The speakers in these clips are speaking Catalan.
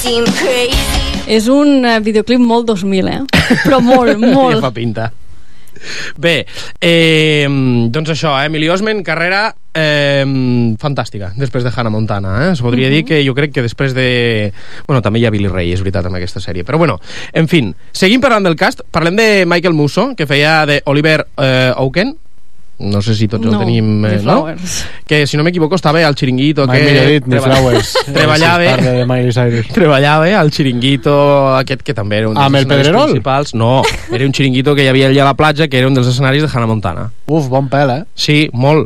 És un videoclip molt 2000, però molt, molt. Ja fa pinta. Bé, doncs això, Emily Osment, carrera fantàstica després de Hannah Montana, es podria dir que jo crec que després de... Bueno, també hi ha Billy Ray, és veritat, en aquesta sèrie, però bueno, en fin, seguim parlant del cast, parlem de Michael Musso, que feia de Oliver Oaken, no sé si tots el tenim, no? Que si no m'equivoco estava al Chiringuito, treballava al Chiringuito aquest que també era un dels escenaris principals. No, era un Chiringuito que hi havia allà a la platja, que era un dels escenaris de Hannah Montana. Uf, bon pèl, Sí, molt.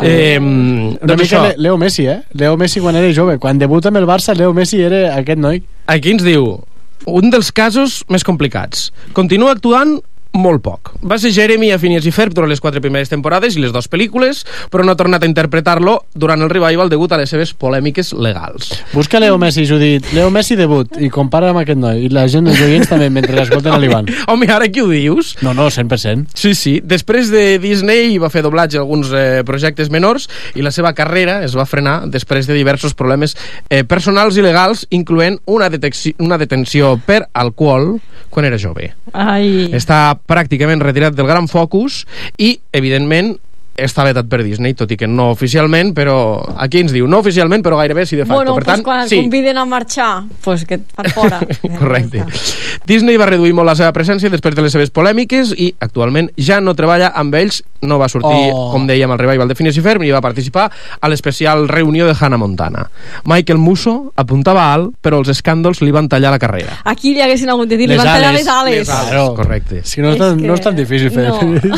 Una mica Leo Messi, Leo Messi quan era jove, quan debuta amb el Barça, Leo Messi era aquest noi. Aquí ens diu un dels casos més complicats. Continua actuant molt poc. Va ser Jeremy a Phineas i Ferb durant les 4 primeres temporades i les 2 pel·lícules, però no ha tornat a interpretar-lo durant el revival degut a les seves polèmiques legals. Busca Leo Messi, Judit. Leo Messi debut i compara amb aquest noi. I la gent, els oients també, mentre l'escolten a l'Ivan. Home, ara qui ho dius? No, 100%. Sí. Després de Disney va fer doblatge a alguns projectes menors i la seva carrera es va frenar després de diversos problemes personals i legals, incloent una detenció per alcohol quan era jove. Està pràcticament retirat del gran focus i, evidentment, està vetat per Disney, tot i que no oficialment, però aquí ens diu, no oficialment, però gairebé sí de facto. Bueno, per tant, quan et conviden a marxar, pues que et fan fora. Correcte. Disney va reduir molt la seva presència després de les seves polèmiques i actualment ja no treballa amb ells, no va sortir, com dèiem, al revival de Phineas i Ferb ni va participar a l'especial reunió de Hannah Montana. Michael Musso apuntava alt, però els escàndols li van tallar la carrera. Aquí li haguessin hagut de dir, li van tallar les ales. Correcte. Si no és tan difícil fer.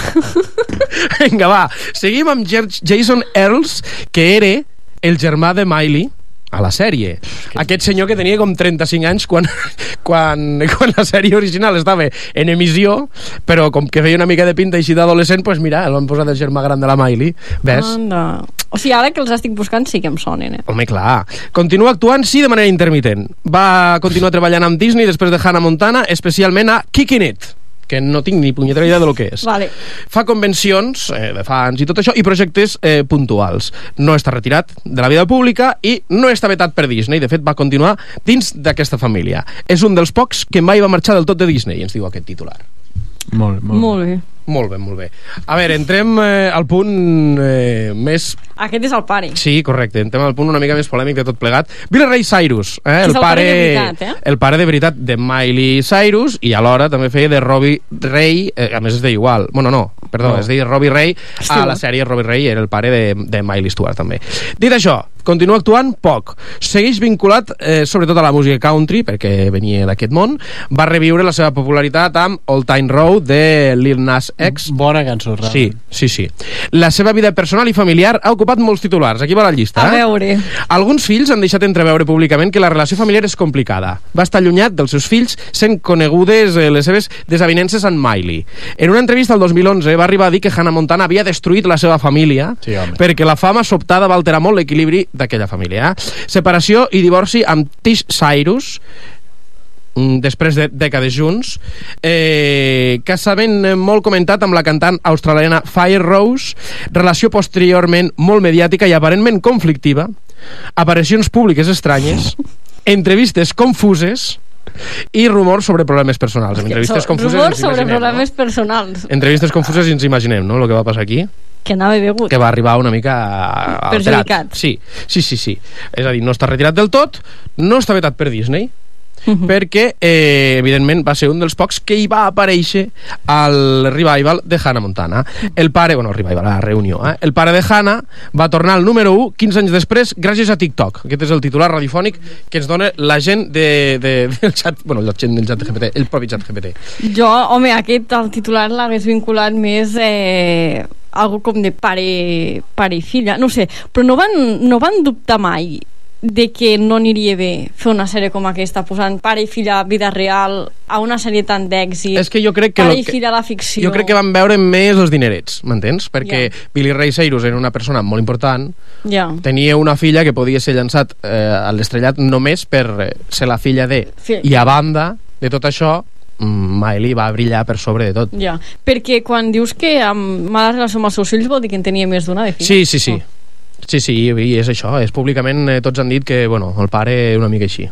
Vinga, va. Seguim amb Jason Earls, que era el germà de Miley a la sèrie. Aquest senyor que tenia com 35 anys quan la sèrie original estava en emissió, però com que feia una mica de pinta així d'adolescent, doncs mira, el van posar del germà gran de la Miley. Ves? O sigui, ara que els estic buscant sí que em sonen. Home, clar. Continua actuant, sí, de manera intermitent. Va continuar treballant amb Disney després de Hannah Montana, especialment a Kicking It, que no tinc ni punyetera idea de lo que és. Vale. Fa convencions de fans i tot això, i projectes puntuals. No està retirat de la vida pública i no està vetat per Disney. De fet, va continuar dins d'aquesta família. És un dels pocs que mai va marxar del tot de Disney, ens diu aquest titular. Molt bé. Molt bé. A veure, entrem al punt més... Aquest és el pare. Sí, correcte. Entrem al punt una mica més polèmic de tot plegat. Billy Ray Cyrus, el pare de veritat, el pare de veritat de Miley Cyrus, i alhora també feia de Robbie Ray, a més es deia igual. Bueno, es deia Robbie Ray a la sèrie. Robbie Ray era el pare de Miley Stewart, també. Dit això, continua actuant poc. Segueix vinculat sobretot a la música country, perquè venia d'aquest món. Va reviure la seva popularitat amb Old Time Road de Lil Nas X. Bona cançó, realment. Sí. La seva vida personal i familiar ha ocupat molts titulars. Aquí va la llista. A veure. Alguns fills han deixat entreveure públicament que la relació familiar és complicada. Va estar allunyat dels seus fills, sent conegudes les seves desavinences amb Miley. En una entrevista el 2011 va arribar a dir que Hannah Montana havia destruït la seva família, perquè la fama sobtada va alterar molt l'equilibri d'aquella família. Separació i divorci amb Tish Cyrus, després de dècades junts, casament molt comentat amb la cantant australiana Fire Rose, relació posteriorment molt mediàtica i aparentment conflictiva, aparicions públiques estranyes, entrevistes confuses i rumors sobre problemes personals. Rumors sobre problemes personals. Entrevistes confuses i ens imaginem, no?, el que va passar aquí. Que anava begut. Que va arribar una mica perjudicat. Sí. És a dir, no està retirat del tot, no està vetat per Disney, perquè evidentment va ser un dels pocs que hi va aparèixer al revival de Hannah Montana. El pare, revival, la reunió, el pare de Hannah va tornar al número 1 15 anys després gràcies a TikTok. Aquest és el titular radiofònic que ens dona la gent del xat, la gent del xat GPT, el propi xat GPT. Jo, el titular l'hagués vinculat més algo com de pare i filla, no sé, però no van dubtar mai de que no aniria bé fer una sèrie com aquesta, posant pare i filla a vida real a una sèrie tan d'èxit. És que jo crec que pare i filla a la ficció. Jo crec que van veure més els dinerets, m'entens? Perquè Billy Ray Cyrus era una persona molt important, tenia una filla que podia ser llançat a l'estrellat només per ser la filla de... I a banda de tot això, Miley va brillar per sobre de tot. Perquè quan dius que amb mala relació amb els seus fills vol dir que en tenia més d'una de filla. Sí, i és això, públicament tots han dit que el pare una mica així.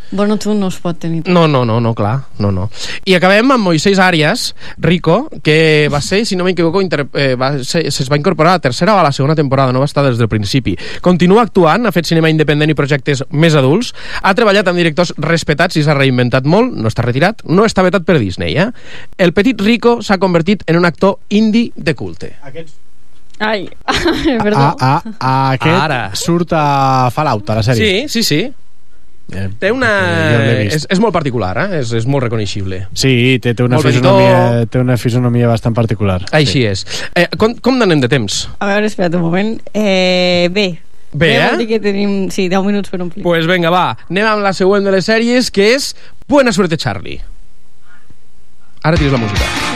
Bueno, tu no es pot tenir. No, clar, no. I acabem amb Moisés Arias, Rico, que va ser, si no m'equivoco, es va incorporar a la tercera o a la segona temporada, no va estar des del principi. Continua actuant, ha fet cinema independent i projectes més adults, ha treballat amb directors respetats i s'ha reinventat molt, no està retirat, no està vetat per Disney, El petit Rico s'ha convertit en un actor indie de culte. Ai, perdó. Aquest surt a Fallout, a la sèrie. Sí. Té una... És molt particular, és molt reconeixible. Sí, té una fisonomia bastant particular. Així és. Com n'anem de temps? A veure, espera't un moment. Bé, vol dir que tenim 10 minuts per omplir. Pues vinga, va, anem amb la següent de les sèries, que és Buena suerte, Charlie. Ara tires la música.